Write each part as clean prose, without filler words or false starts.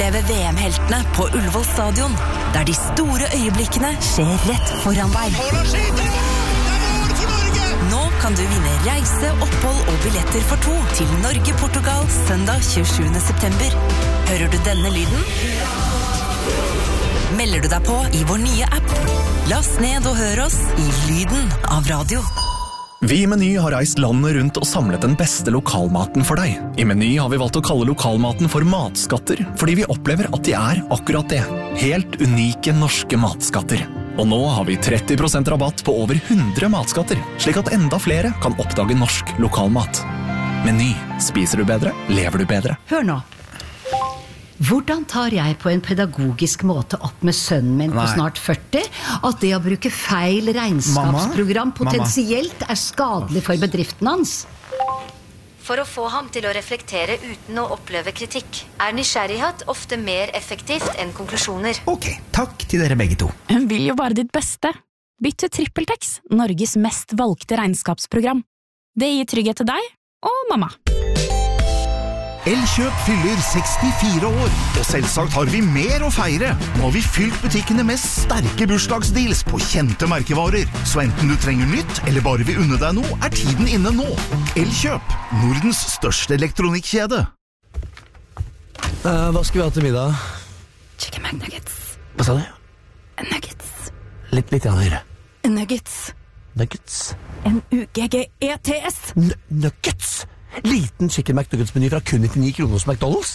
Oppleve VM-heltene på Ullevål Stadion, der de store øyeblikkene skjer rett foran deg. Nå kan du vinne reise, opphold og billetter for 2 til Norge-Portugal søndag 27. september. Hører du denne lyden? Melder du deg på i vår nye app? Last ned og hør oss i lyden av radio. Vi i Meny har reist landet rundt og samlet den beste lokalmaten for deg. I Meny har vi valgt å kalle lokalmaten for matskatter, fordi vi opplever at de er akkurat det. Helt unike norske matskatter. Og nå har vi 30% rabatt på over 100 matskatter, slik at enda flere kan oppdage norsk lokalmat. Meny. Spiser du bedre, lever du bedre. Hør nå. Hvordan tar jeg på en pedagogisk måte opp med sønnen min på snart 40 at det å bruke feil regnskapsprogram potensielt er skadelig for bedriften hans? For å få ham til å reflektere uten å oppleve kritikk, er nysgjerrighet ofte mer effektivt enn konklusjoner. Ok, takk til dere begge to. Hun vil jo bare ditt beste. Bytt til TrippelTex, Norges mest valgte regnskapsprogram. Det gir trygghet til deg og mamma. Elkjøp fyller 64 år, og selvsagt har vi mer å feire. Nå har vi fylt butikkene med sterke bursdagsdeals på kjente merkevarer. Så enten du trenger nytt, eller bare vil unne deg noe, er tiden inne nå. Elkjøp, Nordens største elektronikkjede. Hva skal vi ha til middag? Chicken McNuggets. Hva sa du? Nuggets. Litt høyere. Nuggets. Nuggets. N-U-G-G-E-T-S. Nuggets! Liten chicken McNuggets-meny fra kun 99 kroner hos McDonald's.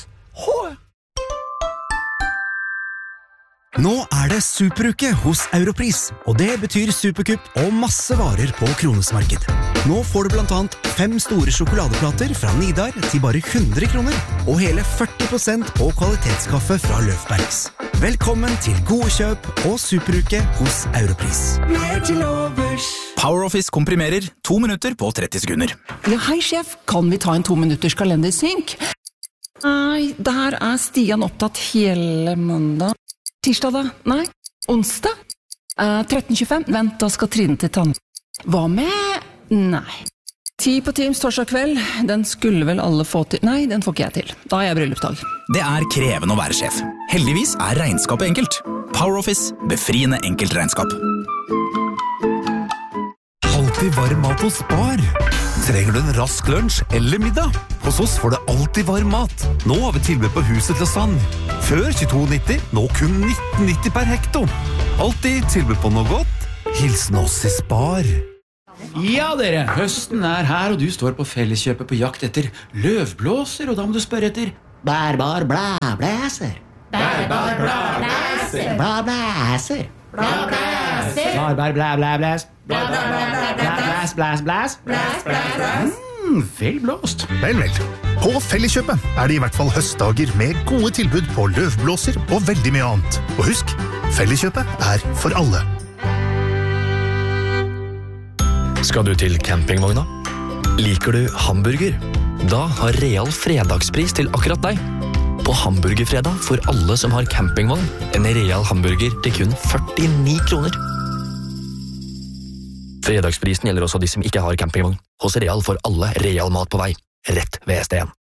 Nå er det superuke hos Europris, og det betyr superkupp og masse varer på kronesmarked. Nå får du blant annet 5 store sjokoladeplater fra Nidar til bare 100 kroner, og hele 40% på kvalitetskaffe fra Løfbergs. Velkommen til gode kjøp og superuke hos Europris. Mer til overs. PowerOffice komprimerer 2 minutter på 30 sekunder. Ja, hei sjef, kan vi ta en 2 minutters kalendersynk? Nei, der er Stian opptatt hele mandag. Tirsdag da? Nei. Onsdag? 13.25? Vent, da skal Trine til tann. Hva med? Nei. 10 på Teams torsdag kveld. Den skulle vel alle få til. Nei, den får ikke jeg til. Da er jeg bryllupsdag. Det er krevende å være sjef. Heldigvis er regnskapet enkelt. PowerOffice, befriende enkelt regnskap. Alltid varm mat hos Spar. Trenger du en rask lunsj eller middag? Hos oss får du alltid varm mat. Nå har vi tilbud på huset til sand. Før 22,90, nå kun 19,90 per hekto. Alltid tilbud på noe godt. Hilsen oss i Spar. Ja dere, høsten er her, og du står på Felleskjøpet på jakt etter løvblåser, og da må du spørre etter Bærbar blæblæser. Bærbar blæblæser. Blæblæser. Blæblæser. Bærbar blæblæblæs. Blæs, blæs, blæs. Vel blåst. Vel. På Felleskjøpet er det i hvert fall høstdager med gode tilbud på løvblåser og veldig mye annet. Og husk, Felleskjøpet er for alle. Skal du til campingvogna? Liker du hamburger? Da har Real fredagspris til akkurat deg. På hamburgerfredag for alle som har campingvogn. En Real hamburger til kun 49 kroner. Fredagsprisen gjelder også de som ikke har campingvogn. Hos Real får alle Real mat på vei. Rett ved SDN.